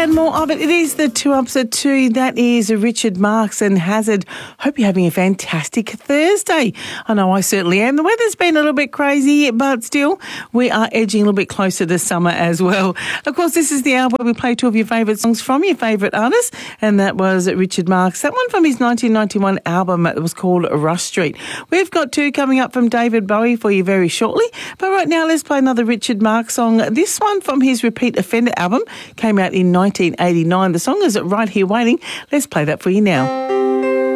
and more of it. It is the 2 Ups at 2. That is Richard Marx and Hazard. Hope you're having a fantastic Thursday. I know I certainly am. The weather's been a little bit crazy, but still, we are edging a little bit closer to summer as well. Of course, this is the hour where we play two of your favourite songs from your favourite artists, and that was Richard Marx. That one from his 1991 album that was called Rush Street. We've got two coming up from David Bowie for you very shortly, but right now let's play another Richard Marx song. This one from his Repeat Offender album came out in 1989. The song is Right Here Waiting. Let's play that for you now.